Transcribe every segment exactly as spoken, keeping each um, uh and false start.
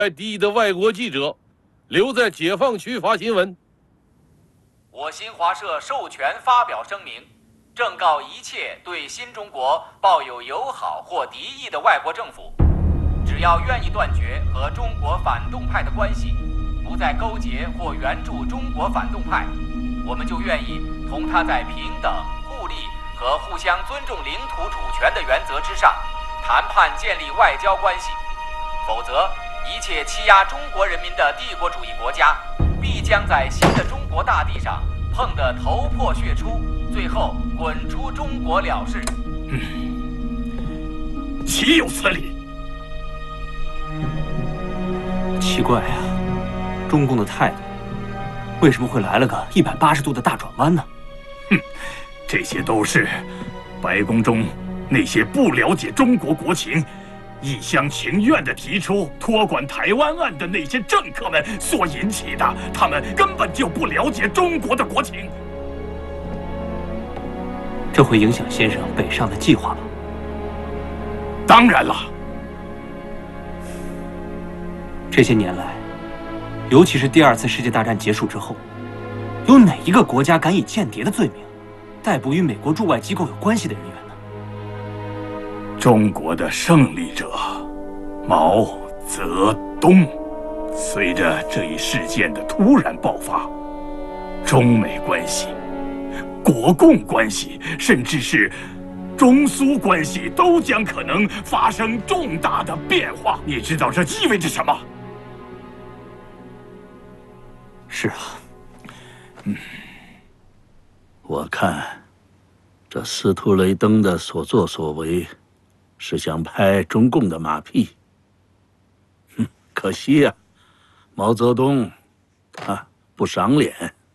在敌的外国记者留在解放区发新闻。 我新华社授权发表声明，正告一切对新中国抱有友好或敌意的外国政府，只要愿意断绝和中国反动派的关系，不再勾结或援助中国反动派，我们就愿意同他在平等、互利和互相尊重领土主权的原则之上谈判建立外交关系。否则，一切欺压中国人民的帝国主义国家必将在新的中国大地上碰得头破血出，最后滚出中国了事。 嗯，岂有此理！ 奇怪啊，中共的态度为什么会来了个一百八十度的大转弯呢？ 哼，这些都是白宫中那些不了解中国国情、一厢情愿地提出托管台湾案的那些政客们所引起的，他们根本就不了解中国的国情。 这会影响先生北上的计划吗？ 当然了。 这些年来，尤其是第二次世界大战结束之后，有哪一个国家敢以间谍的罪名逮捕与美国驻外机构有关系的人员呢？ 中国的胜利者毛泽东，随着这一事件的突然爆发，中美关系、国共关系，甚至是中苏关系，都将可能发生重大的变化。你知道这意味着什么？ 是啊， 嗯，我看这司徒雷登的所作所为是想拍中共的马屁。哼，可惜呀、啊，毛泽东他不赏脸。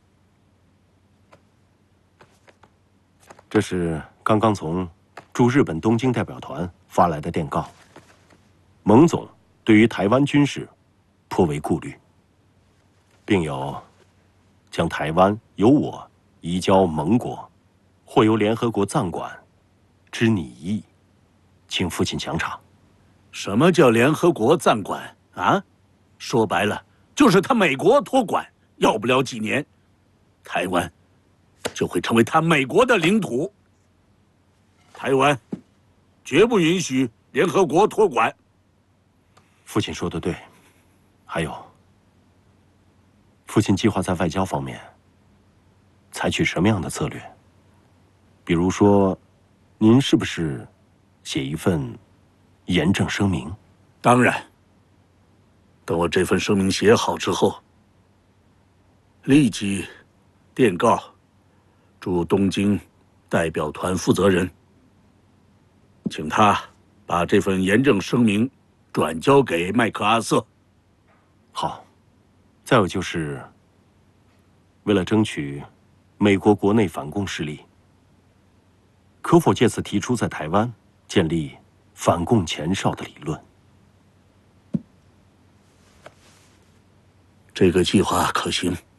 这是刚刚从驻日本东京代表团发来的电告。蒙总对于台湾军事颇为顾虑，并有将台湾由我移交盟国，或由联合国暂管之拟议，请父亲详查。 什么叫联合国暂管啊？说白了，就是他美国托管，要不了几年，台湾就会成为他美国的领土。台湾绝不允许联合国托管。 父亲说的对，还有，父亲计划在外交方面采取什么样的策略？比如说，您是不是写一份严正声明？ 当然，等我这份声明写好之后，立即电告驻东京代表团负责人，请他把这份严正声明转交给麦克阿瑟。 好，再有就是，为了争取美国国内反共势力，可否借此提出在台湾建立反共前哨的理论？ 这个计划可行。